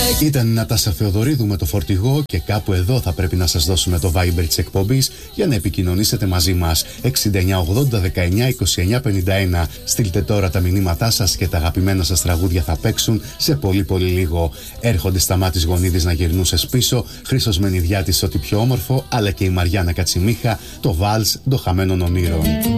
Ήταν η Νατάσα Θεοδωρίδου με το φορτηγό και κάπου εδώ θα πρέπει να σας δώσουμε το Viber της εκπομπής για να επικοινωνήσετε μαζί μας. 6980 19 29 51. Στείλτε τώρα τα μηνύματά σας και τα αγαπημένα σας τραγούδια θα παίξουν σε πολύ λίγο. Έρχονται Σταμάτης Γονίδης να γυρνούσες πίσω, Χρήστος Μενιδιάτης ό,τι πιο όμορφο, αλλά και η Μαριάννα Κατσιμίχα, το Βάλς των Χαμένων Ονείρων.